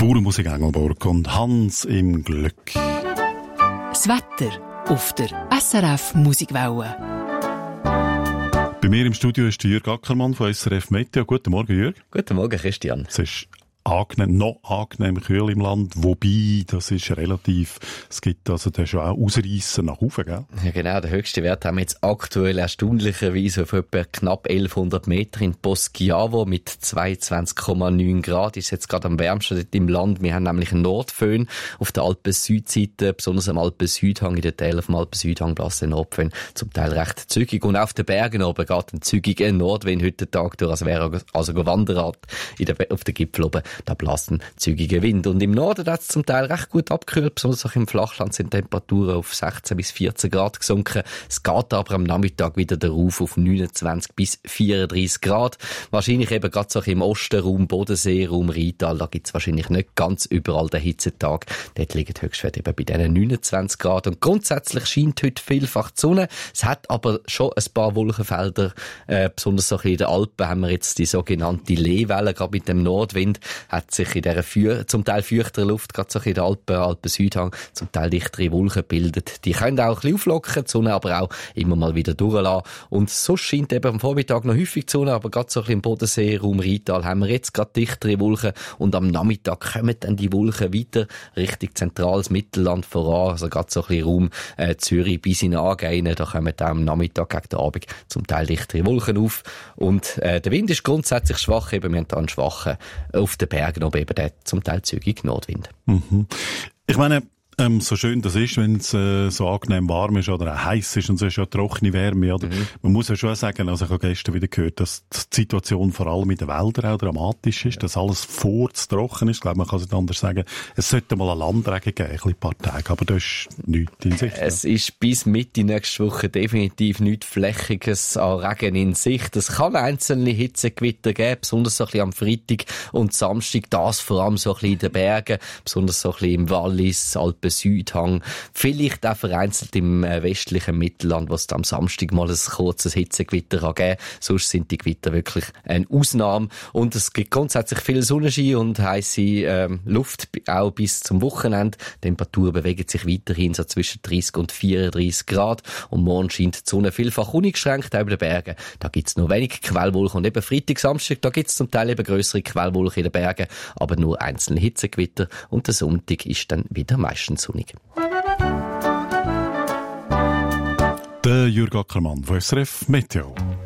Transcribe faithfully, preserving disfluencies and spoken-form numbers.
Bauernmusik Engelburg und Hans im Glück. Das Wetter auf der S R F Musikwelle. Bei mir im Studio ist Jürg Ackermann von S R F Meteo. Guten Morgen, Jürg. Guten Morgen, Christian. Es ist angenehm, noch angenehm kühl im Land, wobei, das ist relativ, es gibt also da schon auch Ausreisser nach oben, gell? Ja, genau, den höchsten Wert haben wir jetzt aktuell erstaunlicherweise auf etwa knapp elfhundert Meter in Poschiavo mit zweiundzwanzig Komma neun Grad. Ist jetzt gerade am wärmsten dort im Land. Wir haben nämlich einen Nordföhn auf der Alpen-Südseite, besonders am Alpen-Südhang, in den Teilen auf dem Alpen-Südhang bläst der Nordföhn zum Teil recht zügig. Und auf den Bergen oben geht ein zügiger Nordwind heute Tag durch, als wäre also Wanderrad in der, auf den Gipfel oben. Da bläst ein zügiger Wind. Und im Norden hat es zum Teil recht gut abgekühlt. Besonders auch im Flachland sind Temperaturen auf sechzehn bis vierzehn Grad gesunken. Es geht aber am Nachmittag wieder darauf auf neunundzwanzig bis vierunddreissig Grad. Wahrscheinlich eben gerade so im Ostenraum, Bodenseeraum, Rheintal, da gibt es wahrscheinlich nicht ganz überall den Hitzetag. Dort liegen die Höchstwerte eben bei diesen neunundzwanzig Grad. Und grundsätzlich scheint heute vielfach die Sonne. Es hat aber schon ein paar Wolkenfelder, äh, besonders so in den Alpen haben wir jetzt die sogenannte Leewelle, gerade mit dem Nordwind, hat sich in dieser Feuer, zum Teil feuchteren Luft, gerade so in den Alpen, Alpen-Südhang, zum Teil dichtere Wolken gebildet. Die können auch ein bisschen auflockern, die Sonne aber auch immer mal wieder durchlassen. Und so scheint eben am Vormittag noch häufig die Sonne, aber gerade so ein bisschen im Bodenseeraum, Rheintal haben wir jetzt gerade dichtere Wolken und am Nachmittag kommen dann die Wolken weiter Richtung zentrales Mittelland voran, also gerade so ein bisschen Raum äh, Zürich bis in Aargau, da kommen dann am Nachmittag gegen den Abend zum Teil dichtere Wolken auf und äh, der Wind ist grundsätzlich schwach, eben wir haben da einen schwachen auf den Bergen, aber eben der zum Teil zügig Nordwind. Mhm. Ich meine, ähm, so schön das ist, wenn es äh, so angenehm warm ist oder auch heiß ist und so ist ja trockene Wärme. Oder? Mhm. Man muss ja schon sagen, also ich habe gestern wieder gehört, dass die Situation vor allem in den Wäldern auch dramatisch ist, ja. Dass alles vorzutrocken ist. Ich glaube, man kann es nicht anders sagen. Es sollte mal einen Landregen geben, ein paar Tage, aber das ist nichts in Sicht. Es ja. ist bis Mitte nächste Woche definitiv nichts Flächiges an Regen in Sicht. Es kann einzelne Hitzegewitter geben, besonders so ein bisschen am Freitag und Samstag, das vor allem so ein bisschen in den Bergen, besonders so ein bisschen im Wallis, Alpen, Südhang, vielleicht auch vereinzelt im westlichen Mittelland, wo es am Samstag mal ein kurzes Hitzegewitter geben kann. Sonst sind die Gewitter wirklich eine Ausnahme. Und es gibt grundsätzlich viel Sonnenschein und heisse ähm, Luft, auch bis zum Wochenende. Die Temperaturen bewegen sich weiterhin so zwischen dreißig und vierunddreissig Grad. Und morgen scheint die Sonne vielfach uneingeschränkt, auch über den Bergen. Da gibt es noch wenig Quellwolken. Und eben Freitag, Samstag, da gibt es zum Teil eben grössere Quellwolken in den Bergen, aber nur einzelne Hitzegewitter. Und der Sonntag ist dann wieder meistens sonnig. Der Jürg Ackermann von S R F Meteo.